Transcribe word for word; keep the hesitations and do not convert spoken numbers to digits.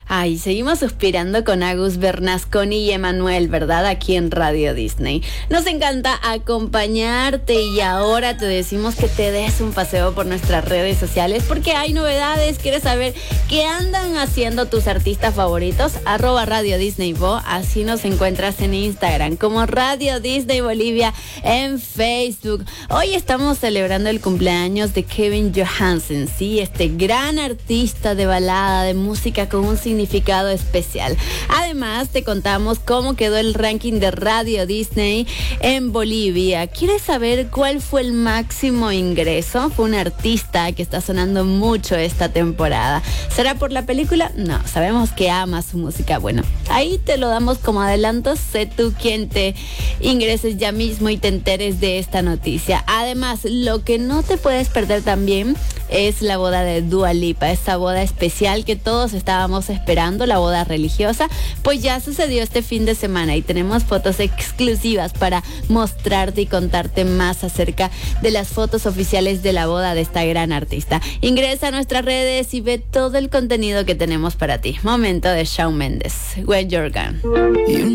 Ay, seguimos suspirando con Agus Bernasconi y Emanuel, ¿verdad? Aquí en Radio Disney. Nos encanta acompañarte y ahora te decimos que te des un paseo por nuestras redes sociales porque hay novedades. ¿Quieres saber qué andan haciendo tus artistas favoritos? Arroba Radio Disney Bo, así nos encuentras en Instagram, como Radio Disney Bolivia en Facebook. Hoy estamos celebrando el cumpleaños de Kevin Johansen, sí, este gran artista de balada, de música con un significado significado especial. Además, te contamos cómo quedó el ranking de Radio Disney en Bolivia. ¿Quieres saber cuál fue el máximo ingreso? Fue un artista que está sonando mucho esta temporada. ¿Será por la película? No, sabemos que ama su música. Bueno, ahí te lo damos como adelanto. Sé tú quien te ingreses ya mismo y te enteres de esta noticia. Además, lo que no te puedes perder también es la boda de Dua Lipa, esa boda especial que todos estábamos esperando, la boda religiosa, pues ya sucedió este fin de semana y tenemos fotos exclusivas para mostrarte y contarte más acerca de las fotos oficiales de la boda de esta gran artista. Ingresa a nuestras redes y ve todo el contenido que tenemos para ti. Momento de Shawn Mendes, When You're Gone.